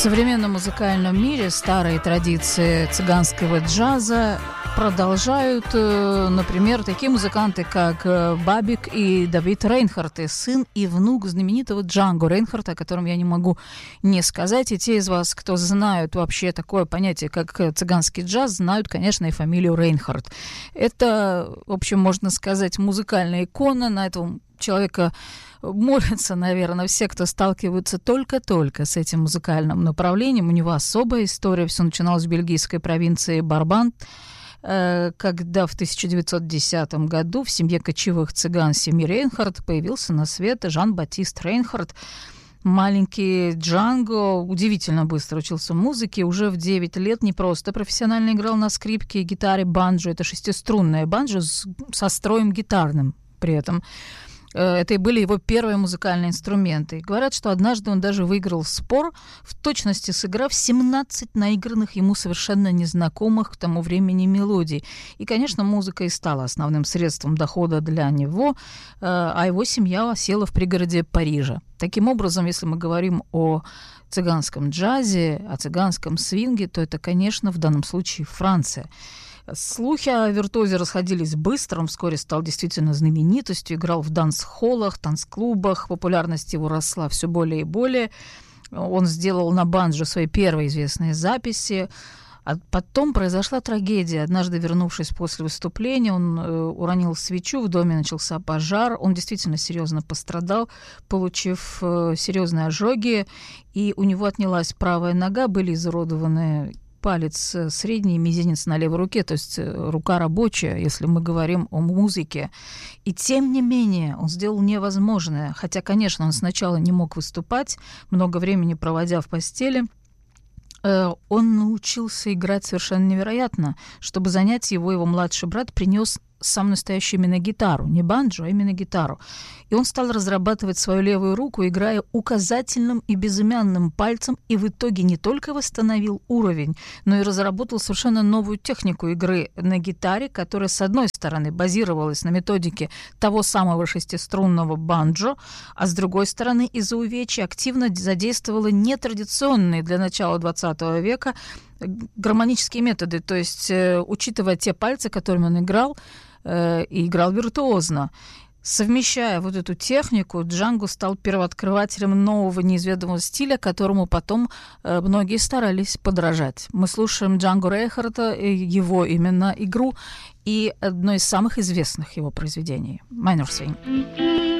современном музыкальном мире старые традиции цыганского джаза продолжают, например, такие музыканты, как Бабик и Давид Рейнхард, сын и внук знаменитого Джанго Рейнхарда, о котором я не могу не сказать. И те из вас, кто знают вообще такое понятие, как цыганский джаз, знают, конечно, и фамилию Рейнхард. Это, в общем, можно сказать, музыкальная икона. На этого человека молятся, наверное, все, кто сталкиваются только-только с этим музыкальным направлением. У него особая история. Все начиналось в бельгийской провинции Барбан, когда в 1910 году в семье кочевых цыган семьи Рейнхард появился на свет Жан-Батист Рейнхард. Маленький Джанго удивительно быстро учился музыке. Уже в 9 лет не просто профессионально играл на скрипке, гитаре, банджо. Это шестиструнная банджо со строем гитарным при этом. Это и были его первые музыкальные инструменты. Говорят, что однажды он даже выиграл спор, в точности сыграв 17 наигранных ему совершенно незнакомых к тому времени мелодий. И, конечно, музыка и стала основным средством дохода для него, а его семья осела в пригороде Парижа. Таким образом, если мы говорим о цыганском джазе, о цыганском свинге, то это, конечно, в данном случае Франция. Слухи о виртуозе расходились быстро, он вскоре стал действительно знаменитостью, играл в данс-холлах, танцклубах, популярность его росла все более и более. Он сделал на банджо свои первые известные записи. А потом произошла трагедия. Однажды, вернувшись после выступления, он уронил свечу, в доме начался пожар. Он действительно серьезно пострадал, получив серьезные ожоги, и у него отнялась правая нога, были изуродованы палец средний, мизинец на левой руке, то есть рука рабочая, если мы говорим о музыке. И тем не менее он сделал невозможное. Хотя, конечно, он сначала не мог выступать, много времени проводя в постели. Он научился играть совершенно невероятно. Чтобы занять его младший брат принес сам настоящий именно гитару, не банджо, а именно гитару. И он стал разрабатывать свою левую руку, играя указательным и безымянным пальцем, и в итоге не только восстановил уровень, но и разработал совершенно новую технику игры на гитаре, которая, с одной стороны, базировалась на методике того самого шестиструнного банджо, а с другой стороны, из-за увечья активно задействовала нетрадиционные для начала XX века гармонические методы, то есть учитывая те пальцы, которыми он играл, и играл виртуозно. Совмещая вот эту технику, Джанго стал первооткрывателем нового неизведанного стиля, которому потом многие старались подражать. Мы слушаем Джанго Рейнхарда, его именно игру, и одно из самых известных его произведений — «Minor Swing».